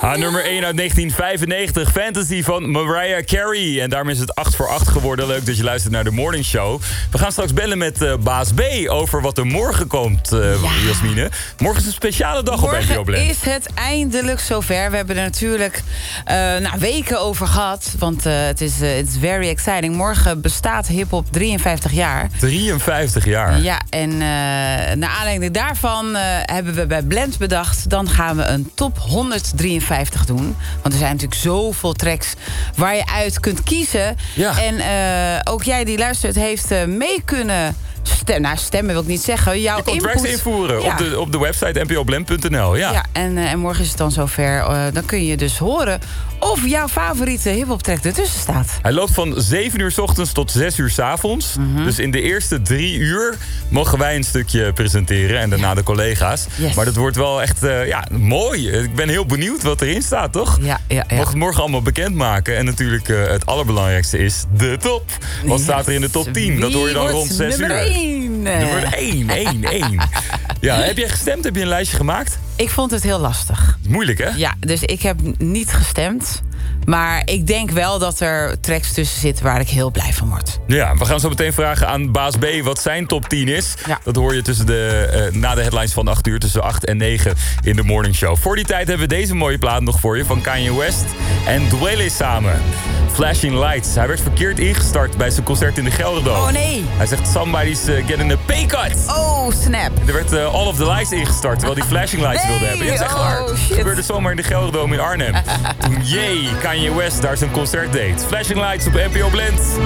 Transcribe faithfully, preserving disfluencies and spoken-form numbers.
Ah, nummer één uit negentien vijfennegentig, Fantasy van Mariah Carey. En daarmee is het acht voor acht geworden. Leuk dat je luistert naar de Morning Show. We gaan straks bellen met uh, Baas B over wat er morgen komt, uh, ja. Jasmine. Morgen is een speciale dag morgen op N P O Blend. Is het eindelijk zover. We hebben er natuurlijk uh, nou, weken over gehad. Want uh, het is uh, it's very exciting. Morgen bestaat hiphop drieënvijftig jaar. drieënvijftig jaar? Ja, en uh, naar aanleiding daarvan uh, hebben we bij Blend bedacht, dan gaan we een top honderddrieënvijftig doen. Want er zijn natuurlijk zoveel tracks waar je uit kunt kiezen. Ja. En uh, ook jij die luistert heeft uh, mee kunnen stemmen. Nou, stemmen wil ik niet zeggen. Jouw je kan input tracks invoeren ja. op, de, op de website n p o blend punt n l. Ja, ja en, uh, en morgen is het dan zover. Uh, dan kun je dus horen of jouw favoriete hiphop track ertussen staat. Hij loopt van zeven uur 's ochtends tot zes uur 's avonds. Mm-hmm. Dus in de eerste drie uur mogen wij een stukje presenteren. En daarna ja. de collega's. Yes. Maar dat wordt wel echt uh, ja, mooi. Ik ben heel benieuwd wat erin staat, toch? Ja, ja, ja. Mogen het morgen allemaal bekendmaken. En natuurlijk uh, het allerbelangrijkste is de top. Wat yes. staat er in de top tien? Dat hoor je dan rond zes uur. Nummer één. Nummer één, één, één. Ja, heb jij gestemd? Heb je een lijstje gemaakt? Ik vond het heel lastig. Moeilijk, hè? Ja, dus ik heb niet gestemd. Maar ik denk wel dat er tracks tussen zitten waar ik heel blij van word. Ja, we gaan zo meteen vragen aan Baas B wat zijn top tien is. Ja. Dat hoor je tussen de, uh, na de headlines van acht uur, tussen acht en negen in de Morning Show. Voor die tijd hebben we deze mooie plaat nog voor je van Kanye West en Dwele samen. Flashing Lights. Hij werd verkeerd ingestart bij zijn concert in de Gelderdoom. Oh nee. Hij zegt somebody's uh, getting a pay cut. Oh, snap. Er werd uh, All of the Lights ingestart terwijl hij Flashing Lights nee. wilde hebben. Ja, zeg maar. Oh, dat shit. gebeurde zomaar in de Gelderdoom in Arnhem. Toen jee, Kanye West daar zijn concert deed. Flashing Lights op N P O Blend.